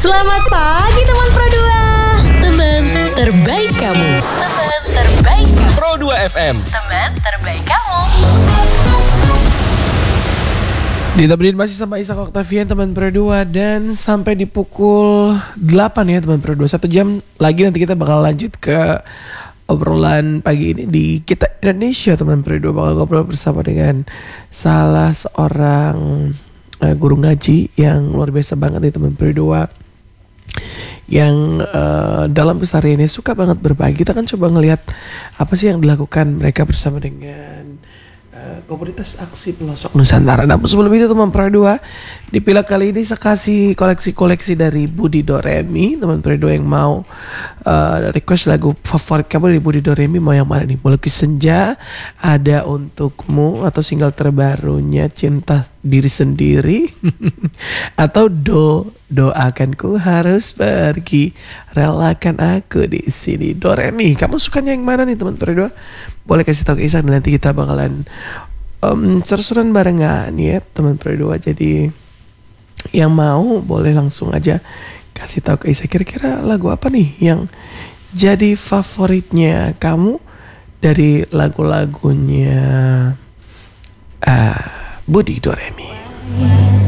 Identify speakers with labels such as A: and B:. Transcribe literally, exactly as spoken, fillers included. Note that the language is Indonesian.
A: Selamat pagi teman Pro dua.
B: Teman terbaik kamu. Teman terbaik kamu.
C: Pro dua F M.
B: Teman terbaik kamu.
D: Ditemenin masih sama Ishak Octavian teman Pro dua. Dan sampai di pukul delapan ya teman Pro dua. Satu jam lagi nanti kita bakal lanjut ke obrolan pagi ini di Kita Indonesia teman Pro dua. Bakal ngobrol bersama dengan salah seorang uh, guru ngaji yang luar biasa banget nih teman Pro dua, yang uh, dalam kesehariannya suka banget berbagi. Kita kan coba ngelihat apa sih yang dilakukan mereka bersama dengan uh, komunitas aksi pelosok Nusantara. Namun sebelum itu teman Pro dua, di pileg kali ini saya kasih koleksi-koleksi dari Budi Doremi. Teman Pro dua yang mau uh, request lagu favorit kamu dari Budi Doremi, mau yang mana nih? Melukis Senja, Ada Untukmu, atau single terbarunya Cinta Diri Sendiri, atau Do Doakan Ku Harus Pergi, Relakan Aku di Sini. Doremi, kamu sukanya yang mana nih teman Pro dua? Boleh kasih tahu ke Ishak dan nanti kita bakalan um, seru-seruan barengan ya teman Pro dua. Jadi yang mau boleh langsung aja kasih tahu ke Ishak kira-kira lagu apa nih yang jadi favoritnya kamu dari lagu-lagunya uh, Budi Doremi.